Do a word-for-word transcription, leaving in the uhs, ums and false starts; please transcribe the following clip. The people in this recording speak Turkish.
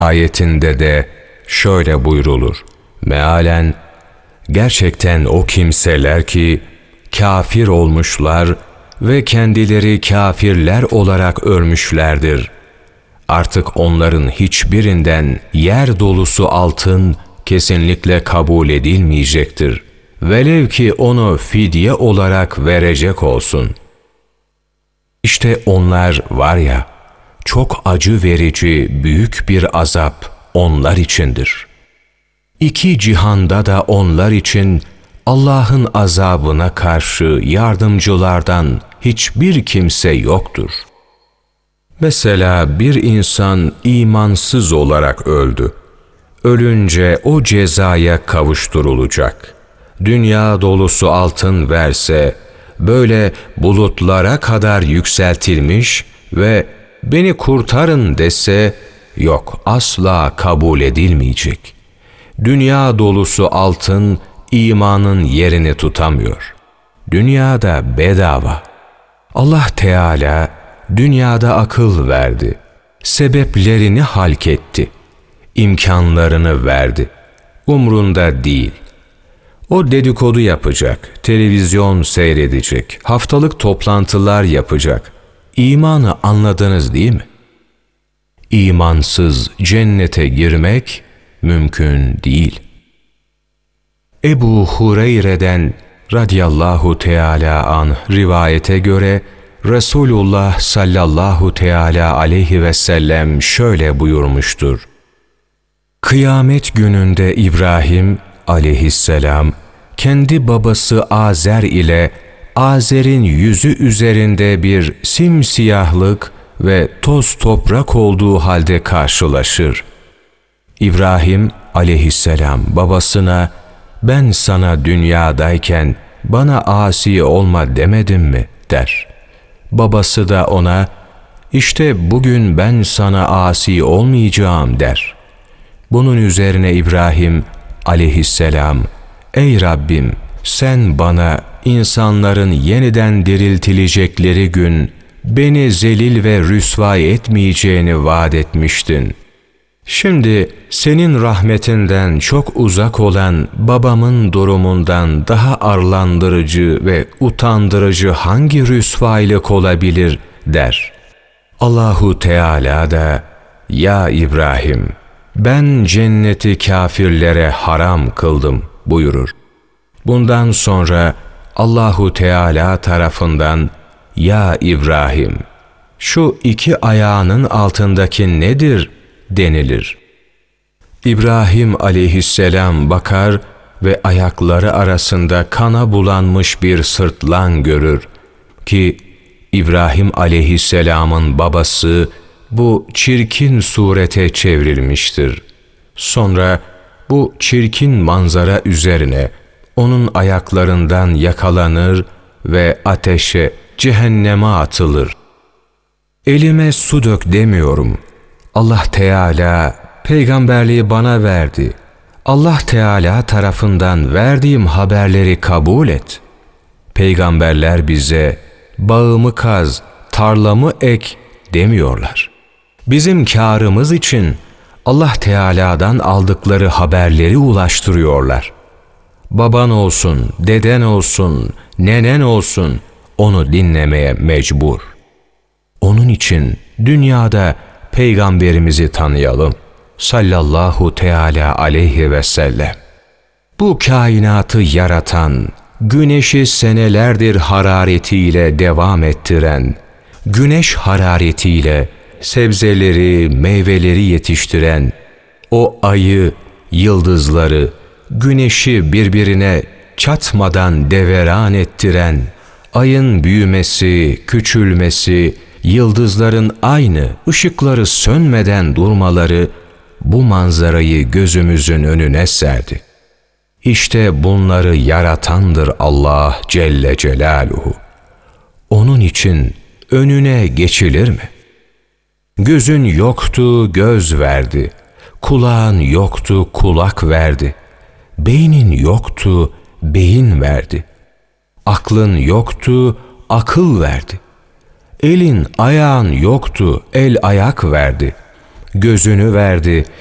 Ayetinde de şöyle buyrulur. Mealen, gerçekten o kimseler ki kafir olmuşlar ve kendileri kafirler olarak ölmüşlerdir. Artık onların hiçbirinden yer dolusu altın kesinlikle kabul edilmeyecektir. Velev ki onu fidye olarak verecek olsun. İşte onlar var ya, çok acı verici büyük bir azap onlar içindir. İki cihanda da onlar için Allah'ın azabına karşı yardımcılardan hiçbir kimse yoktur. Mesela bir insan imansız olarak öldü. Ölünce o cezaya kavuşturulacak. Dünya dolusu altın verse, böyle bulutlara kadar yükseltilmiş ve beni kurtarın dese, yok, asla kabul edilmeyecek. Dünya dolusu altın imanın yerini tutamıyor. Dünyada bedava. Allah Teala dünyada akıl verdi. Sebeplerini halketti. İmkanlarını verdi. Umrunda değil. O dedikodu yapacak, televizyon seyredecek, haftalık toplantılar yapacak. İmanı anladınız değil mi? İmansız cennete girmek mümkün değil. Ebu Hureyre'den radıyallahu teala anh rivayete göre Resulullah sallallahu teala aleyhi ve sellem şöyle buyurmuştur. Kıyamet gününde İbrahim aleyhisselam kendi babası Azer ile Azer'in yüzü üzerinde bir simsiyahlık ve toz toprak olduğu halde karşılaşır. İbrahim aleyhisselam babasına, ben sana dünyadayken bana asi olma demedim mi der. Babası da ona, işte bugün ben sana asi olmayacağım der. Bunun üzerine İbrahim aleyhisselam, ey Rabbim, sen bana insanların yeniden diriltilecekleri gün beni zelil ve rüsvay etmeyeceğini vaat etmiştin. Şimdi senin rahmetinden çok uzak olan babamın durumundan daha arlandırıcı ve utandırıcı hangi rüsvaylık olabilir der. Allahu Teala da, ya İbrahim, ben cenneti kafirlere haram kıldım buyurur. Bundan sonra Allahu Teala tarafından, ya İbrahim, şu iki ayağının altındaki nedir denilir. İbrahim aleyhisselam bakar ve ayakları arasında kana bulanmış bir sırtlan görür ki İbrahim aleyhisselamın babası bu çirkin surete çevrilmiştir. Sonra bu çirkin manzara üzerine onun ayaklarından yakalanır ve ateşe, cehenneme atılır. Elime su dök demiyorum. Allah Teala peygamberliği bana verdi. Allah Teala tarafından verdiğim haberleri kabul et. Peygamberler bize bağımı kaz, tarlamı ek demiyorlar. Bizim kârımız için Allah Teala'dan aldıkları haberleri ulaştırıyorlar. Baban olsun, deden olsun, nenen olsun, onu dinlemeye mecbur. Onun için dünyada Peygamberimizi tanıyalım sallallahu teala aleyhi ve sellem. Bu kainatı yaratan, güneşi senelerdir hararetiyle devam ettiren, güneş hararetiyle sebzeleri, meyveleri yetiştiren, o ayı, yıldızları, güneşi birbirine çatmadan deveran ettiren, ayın büyümesi, küçülmesi, yıldızların aynı ışıkları sönmeden durmaları bu manzarayı gözümüzün önüne serdi. İşte bunları yaratandır Allah Celle Celaluhu. Onun için önüne geçilir mi? Gözün yoktu, göz verdi. Kulağın yoktu, kulak verdi. Beynin yoktu, beyin verdi. Aklın yoktu, akıl verdi. Elin, ayağın yoktu, el ayak verdi. gözünü verdi,